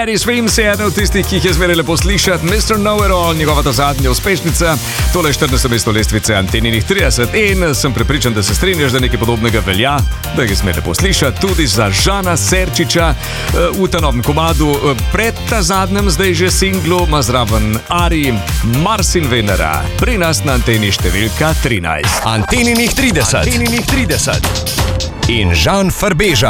Teddy Swims je eden od tistih, ki jih je zmeraj lepo slišati. Mr. Know-it-all, njegova ta zadnja uspešnica. Tole je 14. mesto lestvice Anteninih 30 in sem prepričan, da se strinjaš, da nekaj podobnega velja, da ga zmeraj lepo slišati tudi za Žana Serčiča v ta novem komadu. Pred ta zadnjem, zdaj že singlu, ima zraven Ari, Mars in Venera. Pri nas na anteni številka 13. Anteninih 30. In Žan Farbežan.